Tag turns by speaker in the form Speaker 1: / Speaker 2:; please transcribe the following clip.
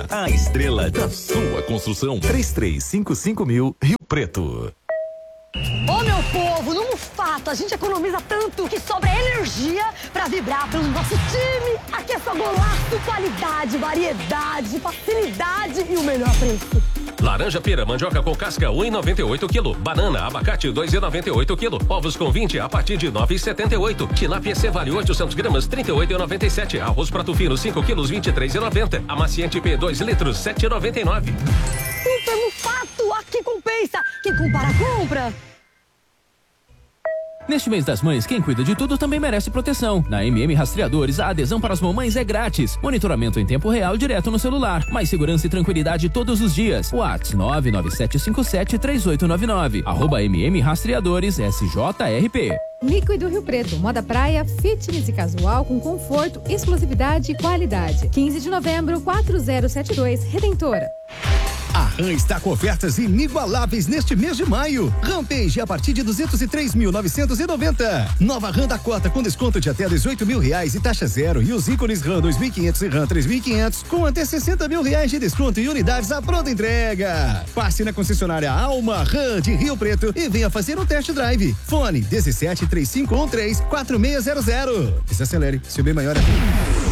Speaker 1: Ram, a estrela da sua construção. 3355.000 Rio Preto.
Speaker 2: Ô meu povo, no Mufato a gente economiza tanto que sobra energia pra vibrar pelo nosso time. Aqui é só golaço, qualidade, variedade, facilidade e o melhor preço.
Speaker 3: Laranja pera, mandioca com casca, 1,98 kg. Banana, abacate, 2,98 kg. Ovos com 20 a partir de 9,78. Tilápia C vale 800 gramas, 38,97. Arroz prato fino, 5 quilos, 23,90. Amaciante P, 2 litros, 7,99.
Speaker 2: Super Mufato, aqui compensa. Quem compara, compra.
Speaker 4: Neste mês das mães, quem cuida de tudo também merece proteção. Na MM Rastreadores, a adesão para as mamães é grátis. Monitoramento em tempo real direto no celular. Mais segurança e tranquilidade todos os dias. WhatsApp 997573899. @MM Rastreadores SJRP.
Speaker 5: Líquido Rio Preto, moda praia, fitness e casual com conforto, exclusividade e qualidade. 15 de novembro, 4072, Redentora.
Speaker 6: A Ram está com ofertas inigualáveis neste mês de maio. Rampage a partir de 203.990. Nova Ram Dakota com desconto de até R$18.000 e taxa zero. E os ícones Ram 2500 e Ram 3500 com até R$60.000 de desconto e unidades à pronta entrega. Passe na concessionária Alma Ram de Rio Preto e venha fazer um test drive. Fone 17 3513 4600. Desacelere, seu bem maior é